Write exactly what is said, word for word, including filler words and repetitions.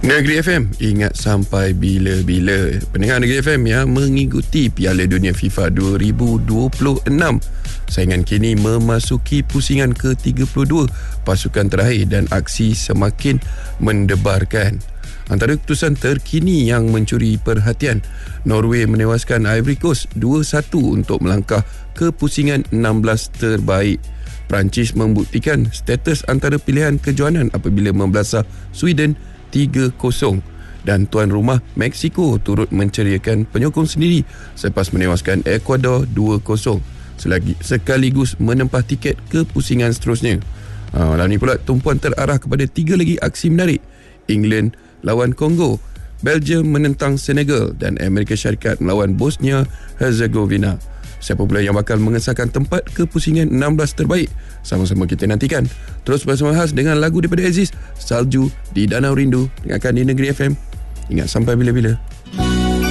Negeri F M, ingat sampai bila-bila. Pendengar Negeri F M yang mengikuti Piala Dunia FIFA dua ribu dua puluh enam. Saingan kini memasuki pusingan ke tiga puluh dua pasukan terakhir dan aksi semakin mendebarkan. Antara keputusan terkini yang mencuri perhatian, Norway menewaskan Ivory Coast dua satu untuk melangkah ke pusingan enam belas terbaik. Perancis membuktikan status antara pilihan kejohanan apabila membelasah Sweden tiga kosong dan tuan rumah Mexico turut menceriakan penyokong sendiri selepas menewaskan Ecuador dua kosong selagi sekaligus menempah tiket ke pusingan seterusnya. Ha, dalam ini pula tumpuan terarah kepada tiga lagi aksi menarik. England lawan Kongo, Belgium menentang Senegal dan Amerika Syarikat melawan Bosnia Herzegovina. Siapa pula yang bakal mengesahkan tempat ke pusingan enam belas terbaik? Sama-sama kita nantikan. Terus bersama khas dengan lagu daripada Aziz, Salju di Danau Rindu. Dengarkan di Negeri F M. Ingat sampai bila-bila.